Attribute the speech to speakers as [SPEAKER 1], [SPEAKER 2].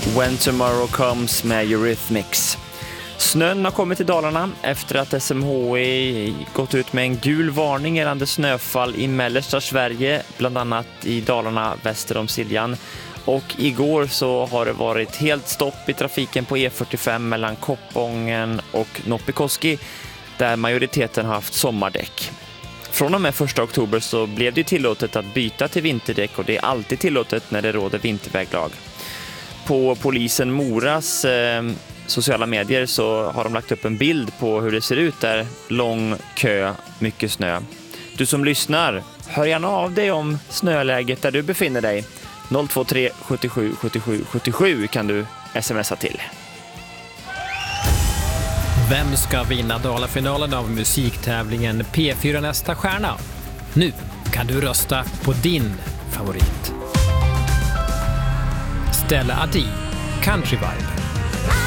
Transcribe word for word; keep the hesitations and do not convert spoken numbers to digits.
[SPEAKER 1] When Tomorrow Comes med Eurythmics. Snön har kommit till Dalarna efter att S M H I gått ut med en gul varning gällande snöfall i mellersta Sverige, bland annat i Dalarna väster om Siljan. Och igår så har det varit helt stopp i trafiken på E fyrtiofem mellan Koppången och Noppikoski, där majoriteten har haft sommardäck. Från och med första oktober så blev det tillåtet att byta till vinterdäck, och det är alltid tillåtet när det råder vinterväglag. På polisen Moras eh, sociala medier så har de lagt upp en bild på hur det ser ut där. Lång kö, mycket snö. Du som lyssnar, hör gärna av dig om snöläget där du befinner dig. noll två tre sjuttiosju sjuttiosju sjuttiosju kan du smsa till.
[SPEAKER 2] Vem ska vinna Dalafinalen av musiktävlingen P fyra Nästa stjärna? Nu kan du rösta på din favorit. Stella Adi, Country Vibe.